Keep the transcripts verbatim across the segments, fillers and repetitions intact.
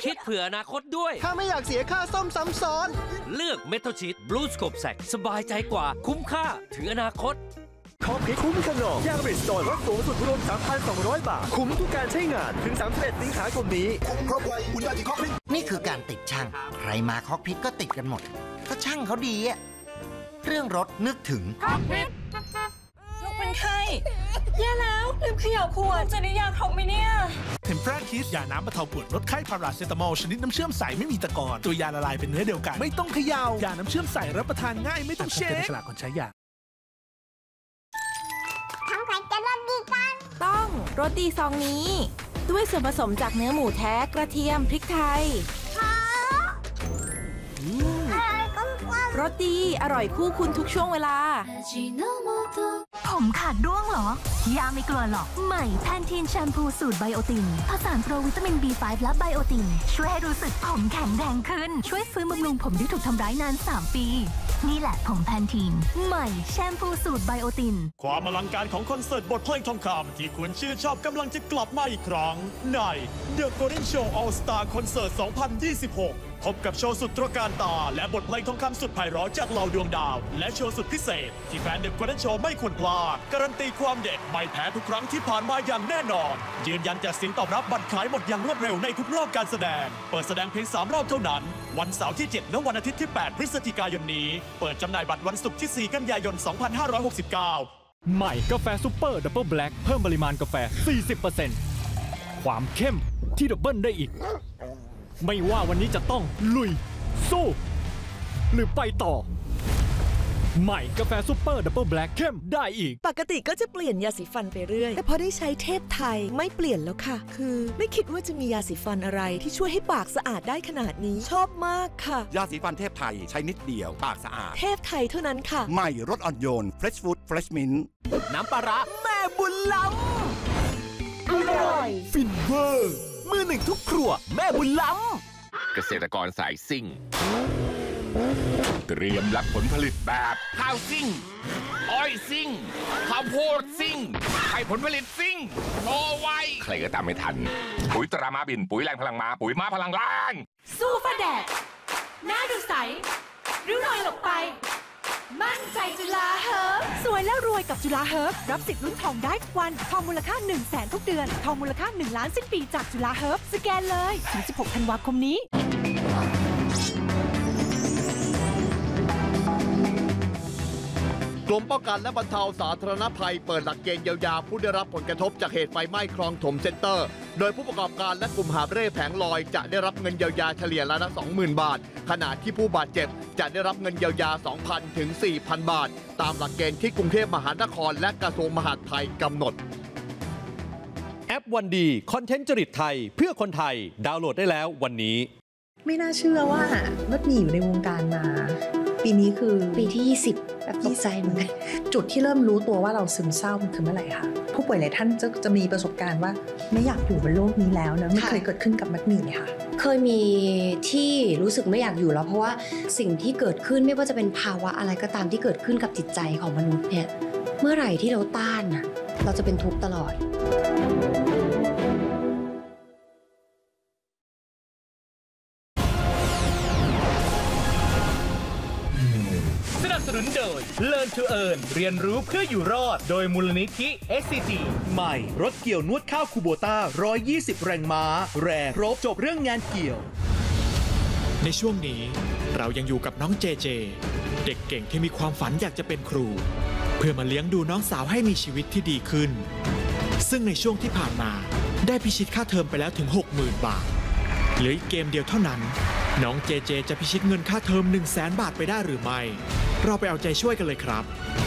คิดเผื่ออนาคตด้วยถ้าไม่อยากเสียค่าซ่อมซ้ำซ้อนเลือกเมทัลชีทบลูสโคปแซกสบายใจกว่าคุ้มค่าถึงอนาคตคอมพิวคุ้มขนมยางบริดสโตร์ลดสูงสุดรวม สามพันสองร้อย บาทคุ้มทุกการใช้งานถึงสามสิบเอ็ดสิงหาคมนี้คุ้มครบไว้คุณยาที่คอกพิษนี่คือการติดช่างใครมาคอกพิษก็ติดกันหมดก็ช่างเขาดีอะเรื่องรถนึกถึงคอกพิษลูกเป็นไข้แย่แล้วลืมเขย่าขวดจะได้ยาครบไหมเนี่ยเทมเพราคิสยาน้ำบรรเทาปวดลดไข้พาราเซตามอลชนิดน้ำเชื่อมใสไม่มีตะกอนตัวยาละลายเป็นเนื้อเดียวกันไม่ต้องเขย่ายาน้ำเชื่อมใสรับประทานง่ายไม่ต้องเช็คฉลากคนใช้ยาทำใครจะรสดีกันต้องรสดีซองนี้ด้วยส่วนผสมจากเนื้อหมูแท้กระเทียมพริกไทยรสดีอร่อยคู่คุณทุกช่วงเวลาผมขาดร่วงเหรอยาไม่กลัวหรอกใหม่แพนทีนแชมพูสูตรไบโอตินผสานโปรวิตามิน บี ไฟว์ และไบโอตินช่วยให้รู้สึกผมแข็งแรงขึ้นช่วยฟื้นบำรุงผมที่ถูกทำร้ายนานสามปีนี่แหละผมแพนทีนใหม่แชมพูสูตรไบโอตินความอลังการของคอนเสิร์ตบทเพลงทองคำที่คุณชื่นชอบกำลังจะกลับมาอีกครั้งใน The Golden Show All Star Concert สองพันยี่สิบหกพบกับโชว์สุดตระการตาและบทเพลงทองคำสุดไพเราะจากเหล่าดวงดาวและโชว์สุดพิเศษที่แฟนเดอะ Golden Show ไม่ควรพลาดการันตีความเด็ดไม่แพ้ทุกครั้งที่ผ่านมาอย่างแน่นอนยืนยันจากเสียงตอบรับบัตรขายหมดอย่างรวดเร็วในทุกรอบการแสดงเปิดแสดงเพียงสามรอบเท่านั้นวันเสาร์ที่เจ็ดและวันอาทิตย์ที่แปดพฤศจิกายนนี้เปิดจำหน่ายบัตรวันศุกร์ที่สี่กันยายนสองพันห้าร้อยหกสิบเก้าใหม่กาแฟซุปเปอร์ดับเบิลแบล็คเพิ่มปริมาณกาแฟ สี่สิบเปอร์เซ็นต์ ความเข้มที่ดับเบิลได้อีกไม่ว่าวันนี้จะต้องลุยสู้หรือไปต่อใหม่กาแฟซุปเปอร์ดับเบิลแบล็คเข้มได้อีกปกติก็จะเปลี่ยนยาสีฟันไปเรื่อยแต่พอได้ใช้เทพไทยไม่เปลี่ยนแล้วค่ะคือไม่คิดว่าจะมียาสีฟันอะไรที่ช่วยให้ปากสะอาดได้ขนาดนี้ชอบมากค่ะยาสีฟันเทพไทยใช้นิดเดียวปากสะอาดเทพไทยเท่านั้นค่ะใหม่รสอ่อนโยน Fresh Food Fresh Mint น้ำปลาร้าแม่บุญล้ำอร่อยฟินเวอร์มือหนึ่งทุกครัวแม่บุญล้ำเกษตรกรสายซิ่งเตรียมรับผลผลิตแบบข้าวซิ่งอ้อยซิ่งข้าวโพดซิ่งให้ผลผลิตซิ่งโตไวใครก็ตามไม่ทันปุ๋ยตราม้าบินปุ๋ยแรงพลังม้าปุ๋ยม้าพลังแรงสู้ฟ้าแดดหน้าดูใสริ้วรอยหลบไปมั่นใจจุฬาเฮิร์บสวยแล้วรวยกับจุฬาเฮิร์บรับสิทธิ์ลุ้นทองได้ทุกวันทองมูลค่าหนึ่งแสนทุกเดือนทองมูลค่าหนึ่งล้านสิ้นปีจากจุฬาเฮิร์บสแกนเลยถึงสิบหกธันวาคมนี้กรมป้องกันและบรรเทาสาธารณภัยเปิดหลักเกณฑ์เยียวยาผู้ได้รับผลกระทบจากเหตุไฟไหม้คลองถมเซ็นเตอร์โดยผู้ประกอบการและกลุ่มหาบเร่แผงลอยจะได้รับเงินเยียวยาเฉลี่ยละ สองหมื่น บาทขณะที่ผู้บาดเจ็บจะได้รับเงินเยียวยา สองพัน ถึง สี่พัน บาทตามหลักเกณฑ์ที่กรุงเทพมหานครและกระทรวงมหาดไทยกำหนดแอปวันดีคอนเทนต์จริตไทยเพื่อคนไทยดาวน์โหลดได้แล้ววันนี้ไม่น่าเชื่อว่ามัดหมี่อยู่ในวงการมาปีนี้คือปีที่ยี่สิบแบบตกใจเหมือนกันจุดที่เริ่มรู้ตัวว่าเราซึมเศร้ามันคือเมื่อไหร่คะผู้ป่วยหลายท่านจะจะมีประสบการณ์ว่าไม่อยากอยู่บนโลกนี้แล้วนะไม่เคยเกิดขึ้นกับมัดหมี่ค่ะเคยมีที่รู้สึกไม่อยากอยู่แล้วเพราะว่าสิ่งที่เกิดขึ้นไม่ว่าจะเป็นภาวะอะไรก็ตามที่เกิดขึ้นกับจิตใจของมนุษย์เนี่ยเมื่อไหร่ที่เราต้านน่ะเราจะเป็นทุกข์ตลอดสนับสนุนโดย Learn to Earn เรียนรู้เพื่ออยู่รอดโดยมูลนิธิ เอส ซี จีใหม่รถเกี่ยวนวดข้าวคูโบต้าหนึ่งร้อยยี่สิบแรงม้าแรงครบจบเรื่องงานเกี่ยวในช่วงนี้เรายังอยู่กับน้องเจเจเด็กเก่งที่มีความฝันอยากจะเป็นครูเพื่อมาเลี้ยงดูน้องสาวให้มีชีวิตที่ดีขึ้นซึ่งในช่วงที่ผ่านมาได้พิชิตค่าเทอมไปแล้วถึง หกหมื่น บาทเหลืออีกเกมเดียวเท่านั้นน้องเจเจจะพิชิตเงินค่าเทอม หนึ่งแสน บาทไปได้หรือไม่เราไปเอาใจช่วยกันเลยครับ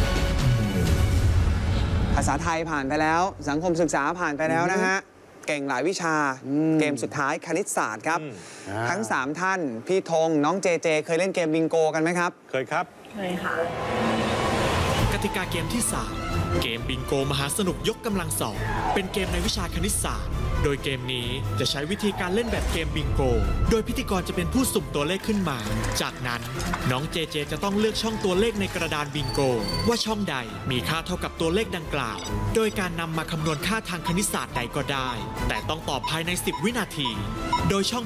ภาษาไทยผ่านไปแล้วสังคมศึกษาผ่านไปแล้วนะฮะเก่งหลายวิชาเกมสุดท้ายคณิตศาสตร์ครับทั้งสามท่านพี่ธงน้องเจเจเคยเล่นเกมบิงโกกันไหมครับเคยครับเคยค่ะกติกาเกมที่สามเกมบิงโกมหาสนุกยกกำลังสองเป็นเกมในวิชาคณิตศาสตร์โดยเกมนี้จะใช้วิธีการเล่นแบบเกมบิงโกโดยพิธีกรจะเป็นผู้สุ่มตัวเลขขึ้นมาจากนั้นน้องเจเจจะต้องเลือกช่องตัวเลขในกระดานบิงโกว่าช่องใดมีค่าเท่ากับตัวเลขดังกล่าวโดยการนำมาคำนวณค่าทางคณิตศาสตร์ใดก็ได้แต่ต้องตอบภายในสิบวินาทีโดยช่อง